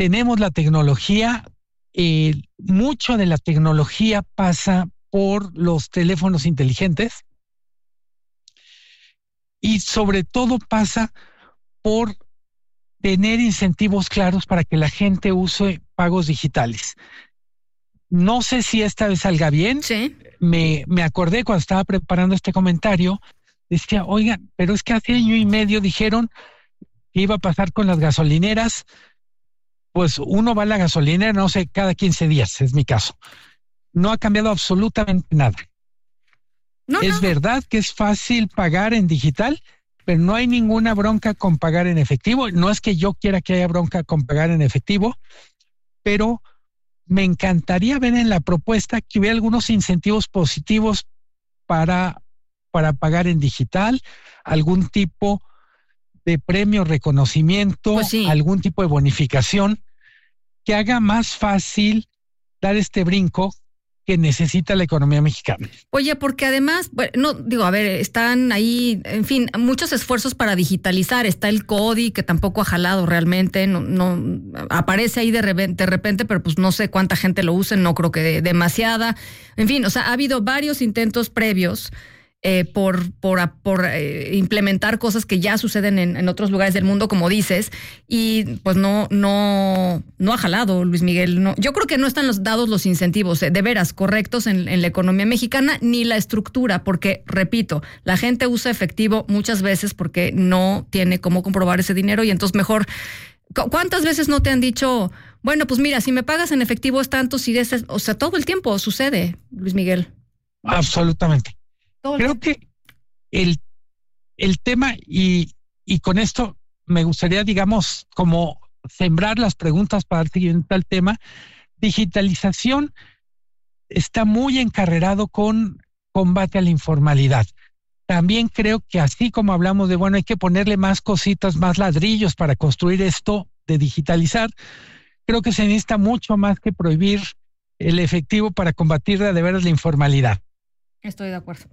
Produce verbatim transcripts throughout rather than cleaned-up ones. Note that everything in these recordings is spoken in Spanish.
tenemos la tecnología, eh, mucho de la tecnología pasa por los teléfonos inteligentes y sobre todo pasa por tener incentivos claros para que la gente use pagos digitales. No sé si esta vez salga bien. Sí. Me, me acordé cuando estaba preparando este comentario, decía, oigan, pero es que hace año y medio dijeron que iba a pasar con las gasolineras. Pues uno va a la gasolinera, no sé, cada quince días, es mi caso. No ha cambiado absolutamente nada. No, es no. verdad que es fácil pagar en digital, pero no hay ninguna bronca con pagar en efectivo. No es que yo quiera que haya bronca con pagar en efectivo, pero me encantaría ver en la propuesta que hubiera algunos incentivos positivos para, para pagar en digital, algún tipo de premio, reconocimiento, pues sí. algún tipo de bonificación que haga más fácil dar este brinco que necesita la economía mexicana. Oye, porque además, bueno, no digo, a ver, están ahí, en fin, muchos esfuerzos para digitalizar. Está el CODI, que tampoco ha jalado realmente, no, no aparece ahí de repente, de repente, pero pues no sé cuánta gente lo use, no creo que de, demasiada. En fin, o sea, ha habido varios intentos previos eh, por, por, por eh, implementar cosas que ya suceden en, en otros lugares del mundo, como dices, y pues no, no, no ha jalado, Luis Miguel. No, yo creo que no están los, dados los incentivos, eh, de veras, correctos en, en la economía mexicana, ni la estructura, porque, repito, la gente usa efectivo muchas veces porque no tiene cómo comprobar ese dinero, y entonces mejor. ¿Cuántas veces no te han dicho, bueno, pues mira, si me pagas en efectivo es tanto, si de ese, o sea, todo el tiempo sucede, Luis Miguel? Absolutamente. Todo Creo tiempo. que el, el tema, y, y con esto me gustaría, digamos, como sembrar las preguntas para dar seguimiento al tema. Digitalización está muy encarrerado con combate a la informalidad. También creo que así como hablamos de, bueno, hay que ponerle más cositas, más ladrillos para construir esto de digitalizar, creo que se necesita mucho más que prohibir el efectivo para combatir de, de veras la informalidad. Estoy de acuerdo.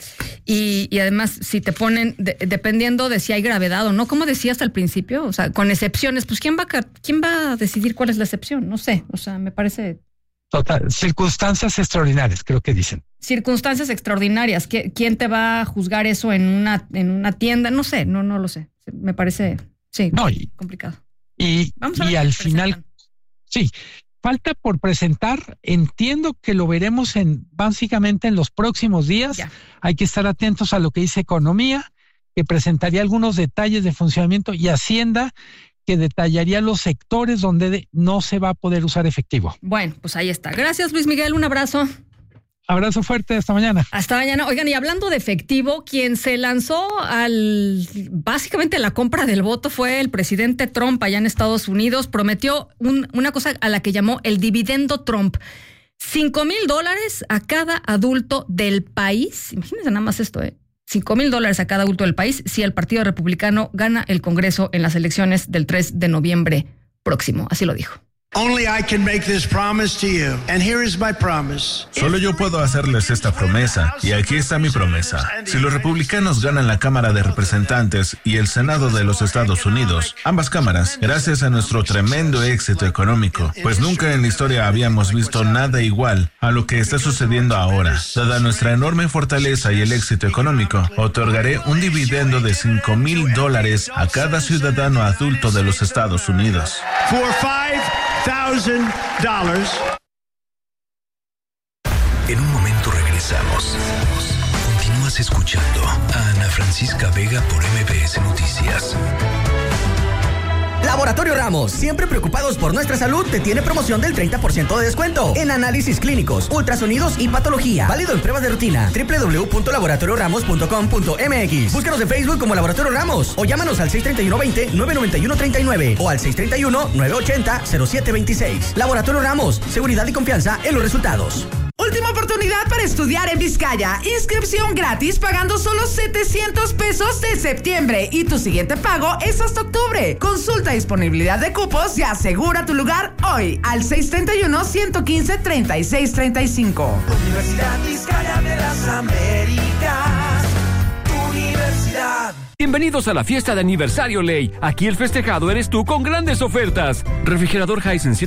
Y, y además, si te ponen, de, dependiendo de si hay gravedad o no, como decías al principio, o sea, con excepciones, pues ¿quién va a, quién va a decidir cuál es la excepción? No sé, o sea, me parece... Total, circunstancias extraordinarias, creo que dicen. Circunstancias extraordinarias. ¿Quién te va a juzgar eso en una, en una tienda? No sé, no, no lo sé. Me parece, sí, no, y, complicado. Y, Vamos a ver y al final, sí, falta por presentar. Entiendo que lo veremos en básicamente en los próximos días. Ya. Hay que estar atentos a lo que dice Economía, que presentaría algunos detalles de funcionamiento, y Hacienda, que detallaría los sectores donde de, no se va a poder usar efectivo. Bueno, pues ahí está. Gracias, Luis Miguel. Un abrazo. Abrazo fuerte. Hasta mañana. Hasta mañana. Oigan, y hablando de efectivo, quien se lanzó al básicamente a la compra del voto fue el presidente Trump allá en Estados Unidos. Prometió un, una cosa a la que llamó el dividendo Trump. Cinco mil dólares a cada adulto del país. Imagínense nada más esto, ¿eh? Cinco mil dólares a cada adulto del país si el Partido Republicano gana el Congreso en las elecciones del tres de noviembre próximo. Así lo dijo. Only I can make this promise to you, and here is my promise. Solo yo puedo hacerles esta promesa, y aquí está mi promesa. Si los republicanos ganan la Cámara de Representantes y el Senado de los Estados Unidos, ambas cámaras, gracias a nuestro tremendo éxito económico, pues nunca en la historia habíamos visto nada igual a lo que está sucediendo ahora. Dada nuestra enorme fortaleza y el éxito económico, otorgaré un dividendo de cinco mil dólares a cada ciudadano adulto de los Estados Unidos. For five thousand dollars. En un momento regresamos. Continúas escuchando a Ana Francisca Vega por M B S Noticias. Laboratorio Ramos, siempre preocupados por nuestra salud, te tiene promoción del treinta por ciento de descuento en análisis clínicos, ultrasonidos y patología. Válido en pruebas de rutina. doble u doble u doble u punto laboratorio ramos punto com punto m x. Búscanos en Facebook como Laboratorio Ramos o llámanos al seis tres uno, veinte, nueve nueve uno, treinta y nueve o al seis tres uno, nueve ochenta, cero siete veintiséis. Laboratorio Ramos, seguridad y confianza en los resultados. Última oportunidad para estudiar en Vizcaya. Inscripción gratis pagando solo setecientos pesos de septiembre y tu siguiente pago es hasta octubre. Consulta disponibilidad de cupos y asegura tu lugar hoy al seis tres uno, uno uno cinco, treinta y seis treinta y cinco. Universidad Vizcaya de las Américas. Universidad. Bienvenidos a la fiesta de aniversario Ley. Aquí el festejado eres tú con grandes ofertas. Refrigerador Hisense